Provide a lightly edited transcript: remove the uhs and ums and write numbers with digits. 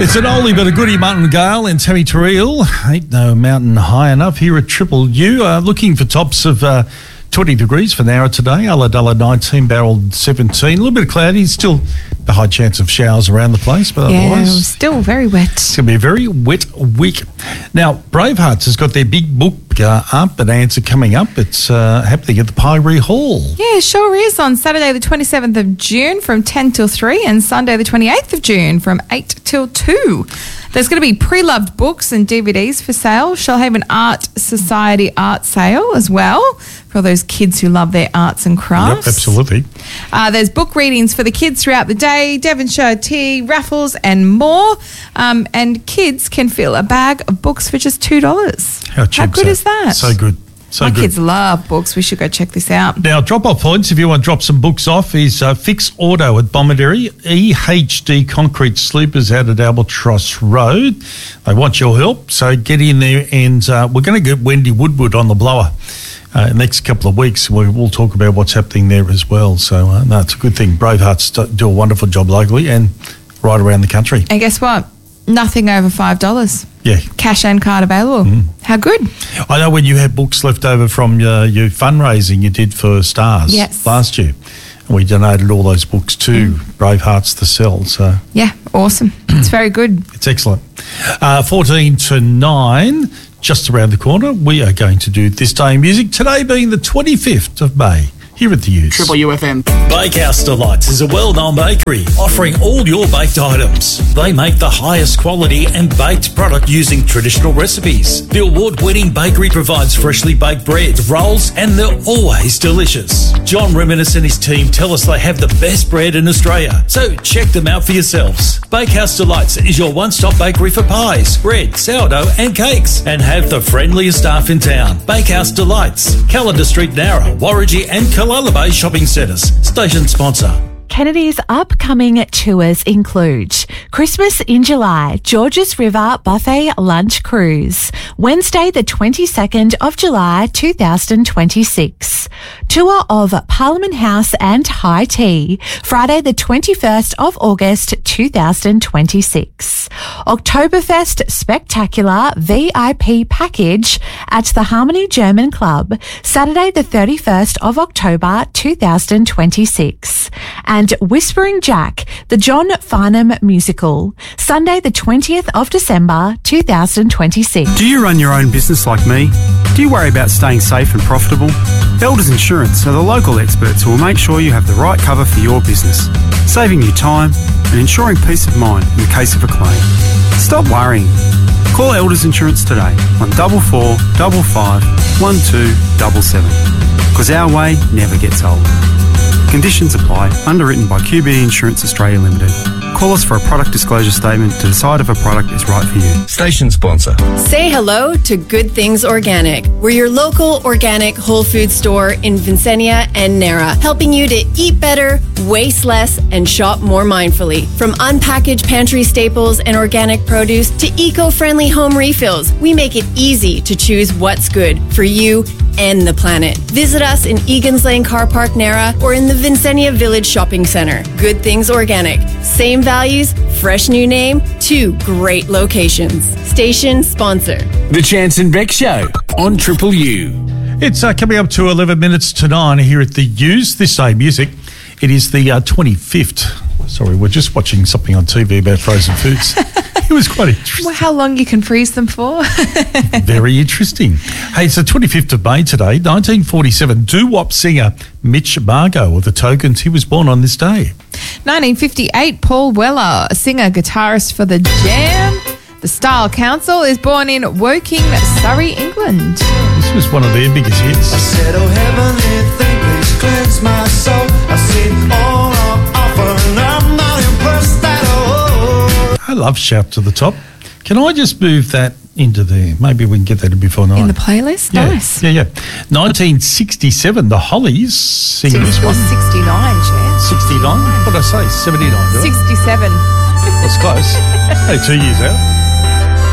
It's an oldie but a goodie, Martin Gale and Tammy Terrell. Ain't no mountain high enough here at Triple U. Looking for tops of 20 degrees for Nowra today. Ulladulla 19, Barrel 17. A little bit of cloudy. Still the high chance of showers around the place, but otherwise still very wet. It's going to be a very wet week. Now, Bravehearts has got their big book Art Bonanza coming up. It's happening at the Piree Hall. Yeah, sure is, on Saturday the 27th of June from 10 till 3 and Sunday the 28th of June from 8 till 2. There's going to be pre-loved books and DVDs for sale. Shoalhaven Art Society art sale as well for all those kids who love their arts and crafts. Yep, absolutely. There's book readings for the kids throughout the day, Devonshire tea, raffles and more. And kids can fill a bag of books for just $2. How good is that? So good. My kids love books. We should go check this out. Now, drop-off points, if you want to drop some books off, is Fix Auto at Bomaderry, EHD Concrete Sleepers out at Albatross Road. They want your help, so get in there, and we're going to get Wendy Woodward on the blower. Next couple of weeks, we'll talk about what's happening there as well. So, no, it's a good thing. Bravehearts do a wonderful job locally and right around the country. And guess what? Nothing over $5. Yeah. Cash and card available. How good. I know when you had books left over from your fundraising you did for Stars last year. And we donated all those books to Bravehearts to sell. So yeah, awesome. It's very good. It's excellent. 14 to 9, just around the corner, we are going to do This Day in Music, today being the 25th of May. Here at the Use. Triple UFM. Bakehouse Delights is a well-known bakery offering all your baked items. They make the highest quality and baked product using traditional recipes. The award-winning bakery provides freshly baked bread, rolls, and they're always delicious. John Reminis and his team tell us they have the best bread in Australia, so check them out for yourselves. Bakehouse Delights is your one-stop bakery for pies, bread, sourdough, and cakes, and have the friendliest staff in town. Bakehouse Delights, Calendar Street, Nowra, Warragee, and Killala Bay shopping centres. Station sponsor. Kennedy's upcoming tours include Christmas in July, Georges River Buffet Lunch Cruise, Wednesday the 22nd of July 2026. Tour of Parliament House and High Tea, Friday the 21st of August 2026. Oktoberfest Spectacular VIP Package at the Harmony German Club, Saturday the 31st of October 2026. And Whispering Jack, the John Farnham Musical, Sunday the 20th of December 2026. Do you run your own business like me? Do you worry about staying safe and profitable? Elders Insurance are the local experts who will make sure you have the right cover for your business, saving you time and ensuring peace of mind in the case of a claim. Stop worrying. Call Elders Insurance today on 44 55 1277, because our way never gets old. Conditions apply. Underwritten by QBE Insurance Australia Limited. Call us for a product disclosure statement to decide if a product is right for you. Station sponsor. Say hello to Good Things Organic. We're your local organic whole food store in Vincennia and Nowra, helping you to eat better, waste less, and shop more mindfully. From unpackaged pantry staples and organic produce to eco-friendly home refills, we make it easy to choose what's good for you and the planet. Visit us in Egan's Lane Car Park, Nowra, or in the Vincennia Village Shopping Centre. Good Things Organic. Same values, fresh new name, 2 great locations. Station sponsor. The Chance and Beck Show on Triple U. It's coming up to 11 minutes to 9 here at the Use, This Day Music. It is the 25th. Sorry, we're just watching something on TV about frozen foods. It was quite interesting. Well, how long you can freeze them for? Very interesting. Hey, it's the 25th of May today, 1947. Doo-wop singer Mitch Margot of the Tokens, he was born on this day. 1958, Paul Weller, a singer, guitarist for The Jam. The Style Council is born in Woking, Surrey, England. This was one of their biggest hits. I said, oh heavenly thing, please cleanse my soul. I see all I'm offering, I'm not impressed at all. I love Shout to the Top. Can I just move that into there? Maybe we can get that before 9. In the playlist? Yeah, Nice. Yeah. 1967, the Hollies sing this one. 69, Chair. 69? What did I say? 79, did I? 67. That's close. Hey, 2 years out.